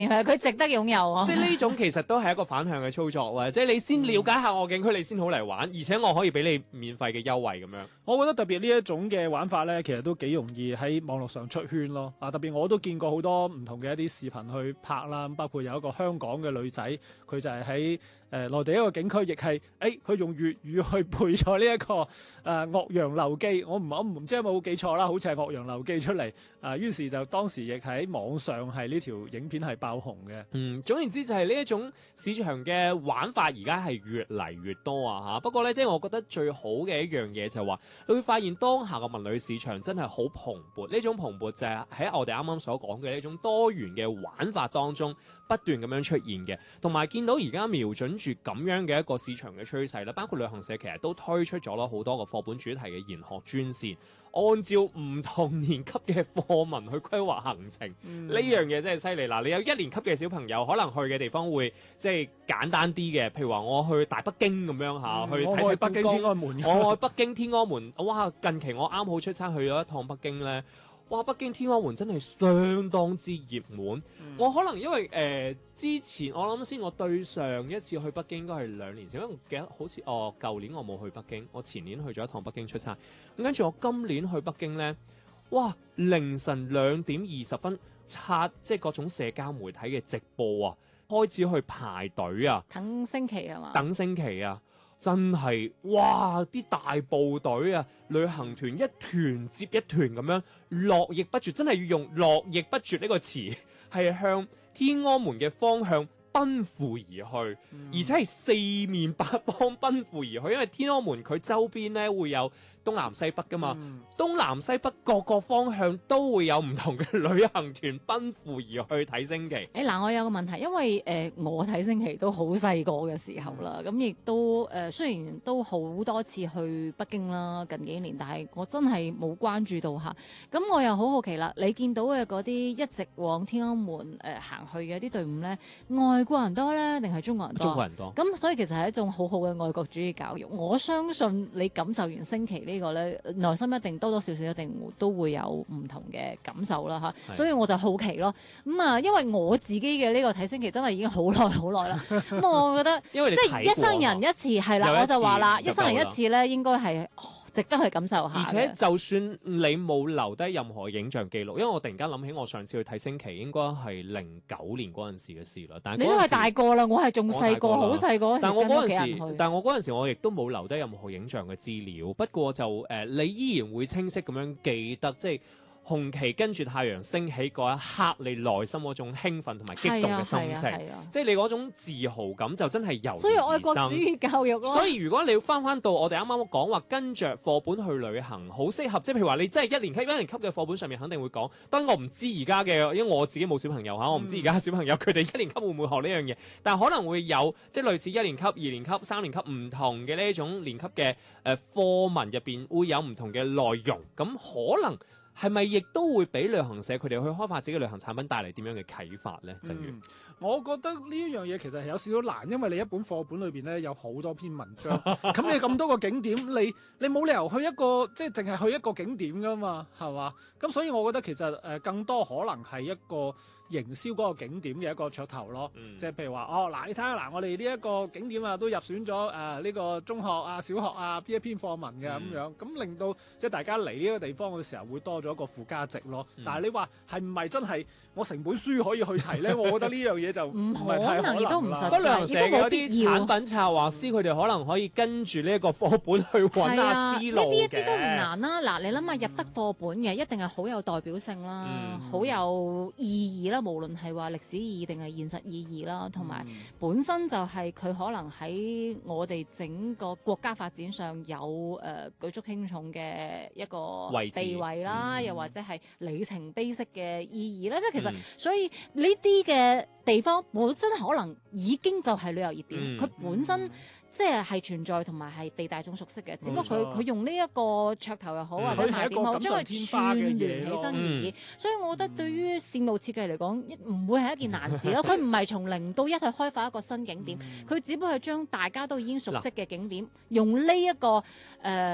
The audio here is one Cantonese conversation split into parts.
係佢值得擁有啊！ 即係呢種其實都係一個反向嘅操作喎，即係你先了解下我景區，你先好嚟玩，而且我可以俾你免費嘅優惠咁樣。 我覺得特別呢一種嘅玩法咧，其實都幾容易喺網絡上出圈咯。特別我都見過好多唔同嘅一啲視頻去拍啦，包括有一個香港嘅女仔，佢就係喺內地一個景區，亦係佢用粵語去背咗呢一個岳陽樓記，我唔知有冇記錯啦，好似係岳陽樓記出嚟。於是就當時亦喺網上係呢條影片係爆紅嘅。 總言之就係呢一種市場嘅玩法，而家係越嚟越多啊嚇。不過咧，即係我覺得最好嘅一樣嘢就係話，你會發現當下個文旅市場真係好蓬勃。呢種蓬勃就係喺我哋啱啱所講嘅呢種多元嘅玩法當中不斷咁樣出現嘅，同埋見到而家瞄準住咁樣嘅一個市場嘅趨勢啦。包括旅行社其實都推出咗好多個課本主題嘅研學專線，按照唔同年級嘅課文去規劃行程。呢樣嘢真係犀利啦！你有一年級嘅小朋友，可能去嘅地方會即係簡單啲嘅，譬如話我去大北京咁樣嚇，去睇睇北京天安門。 我去北京天安門，哇！近期我啱好出差去咗一趟北京咧。哇！北京天安門真係相當之熱門。我可能因為之前我諗先，我對上一次去北京應該係2年前，因為我記得好似舊年我冇去北京，我前年去咗一趟北京出差。咁跟住我今年去北京咧，哇！凌晨2點20分，即係各種社交媒體嘅直播啊，開始去排隊啊， 等星期係嘛？ 等星期啊！真係哇！啲大部隊啊，旅行團一團接一團咁樣絡繹不絕，真係要用絡繹不絕呢個詞，係向天安門嘅方向奔赴而去，而且係四面八方奔赴而去，因為天安門佢周邊咧會有東南西北噶嘛，東南西北各個方向都會有唔同嘅旅行團奔赴而去睇升旗。 嗱，我有個問題，因為我睇升旗都好細個嘅時候啦，咁亦都雖然都好多次去北京啦，近幾年，但係我真係冇關注到下。咁我又好好奇啦，你見到嘅嗰啲一直往天安門行去嘅啲隊伍咧，外國人多咧定係中國人多？ 中國人多。 咁所以其實係一種好好嘅愛國主義教育。我相信你感受完升旗呢個咧，內心一定多多少少一定都會有唔同嘅感受啦嚇。所以我就好奇咯。因為我自己嘅呢個睇升旗真係已經好耐啦。咁我覺得因為你即係一生人一次係啦，我就話啦，一生人一次咧應該係值得去感受下。 而且就算你冇留低任何影像記錄，因為我突然間諗起我上次去睇升旗應該係09年嗰陣時嘅事啦。但係你都係大個啦，我係仲細個，好細個。 但我嗰陣時我亦都冇留低任何影像嘅資料。不過就你依然會清晰咁樣記得，即係紅旗跟住太陽升起嗰一刻，你內心嗰種興奮同埋激動嘅心情，即係你嗰種自豪感就真係由。 所以愛國主義教育咯。 所以如果你要翻到我哋啱啱講話跟着課本去旅行，好適合。即係譬如話你真係一年級嘅課本上面肯定會講。當然我唔知而家嘅，因為我自己冇小朋友嚇，我唔知而家小朋友佢哋1年級會唔會學呢樣嘢，但係可能會有即係類似1年級、2年級、3年級唔同嘅呢一種年級嘅課文入邊會有唔同嘅內容，咁可能。係咪亦都會俾旅行社佢哋去開發自己嘅旅行產品帶嚟點樣嘅啟發呢？正如我覺得呢一樣嘢其實係有少少難，因為你一本課本裏邊咧有好多篇文章，咁你咁多個景點，你冇理由去一個即係淨係去一個景點噶嘛，係嘛？咁所以我覺得其實更多可能係一個營銷嗰個景點嘅一個噱頭咯，即係譬如話嗱，你睇下嗱，我哋呢一個景點啊都入選咗呢個中學啊、小學啊邊一篇課文嘅咁樣，咁令到即係大家嚟呢個地方嘅時候會多咗一個附加值咯。但係你話係唔係真係我成本書可以去齊咧？我覺得呢樣嘢就唔係太可能， 亦都唔實際， 旅行社嘅啲產品策劃師佢哋可能可以跟住呢一個課本去揾下思路嘅。 呢啲一啲都唔難啦。嗱，你諗下入得課本嘅一定係好有代表性啦，好有意義啦。無論係話歷史意義定係現實意義啦，同埋本身就係佢可能喺我哋整個國家發展上有舉足輕重嘅一個地位啦，又或者係里程碑式嘅意義啦。即係其實所以呢啲嘅地方本身可能已經就係旅遊熱點，佢本身即係存在同埋係被大眾熟悉嘅，只不過佢用呢一個噱頭又好，或者賣點好，將佢串聯起身而已。所以我覺得對於線路設計嚟講，唔會係一件難事咯。佢唔係從0到1去開發一個新景點，佢只不過係將大家都已經熟悉嘅景點，用呢一個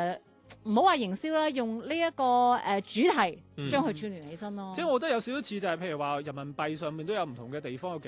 唔好話營銷啦，用呢一個主題將佢串聯起身咯。 即係我覺得有少少似就係譬如話人民幣上面都有唔同嘅地方嘅